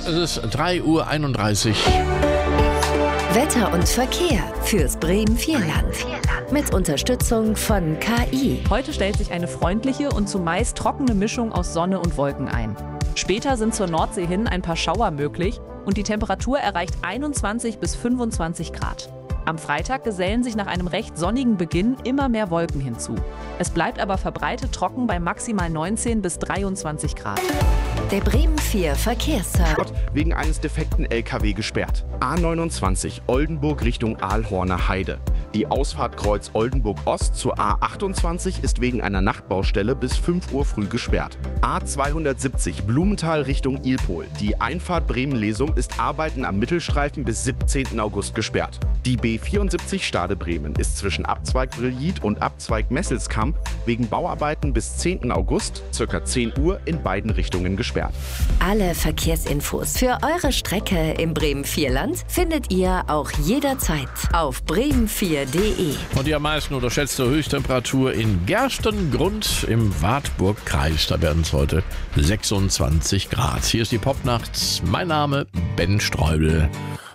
es ist 3:31 Uhr. Wetter und Verkehr fürs Bremen-Vierland. Mit Unterstützung von KI. Heute stellt sich eine freundliche und zumeist trockene Mischung aus Sonne und Wolken ein. Später sind zur Nordsee hin ein paar Schauer möglich und die Temperatur erreicht 21 bis 25 Grad. Am Freitag gesellen sich nach einem recht sonnigen Beginn immer mehr Wolken hinzu. Es bleibt aber verbreitet trocken bei maximal 19 bis 23 Grad. Der Bremen 4 Verkehrsservice. Wegen eines defekten LKW gesperrt. A29 Oldenburg Richtung Aalhorner Heide. Die Ausfahrt Kreuz Oldenburg Ost zur A28 ist wegen einer Nachtbaustelle bis 5 Uhr früh gesperrt. A270 Blumenthal Richtung Ilpol. Die Einfahrt Bremen-Lesum ist Arbeiten am Mittelstreifen bis 17. August gesperrt. Die B74 Stade Bremen ist zwischen Abzweig Brillit und Abzweig Messelskamp wegen Bauarbeiten bis 10. August ca. 10 Uhr in beiden Richtungen gesperrt. Alle Verkehrsinfos für eure Strecke im Bremen-Vierland findet ihr auch jederzeit auf bremen4.de. Und die am meisten unterschätzte Höchsttemperatur in Gerstengrund im Wartburgkreis. Da werden es heute 26 Grad. Hier ist die Popnacht. Mein Name Ben Streubel.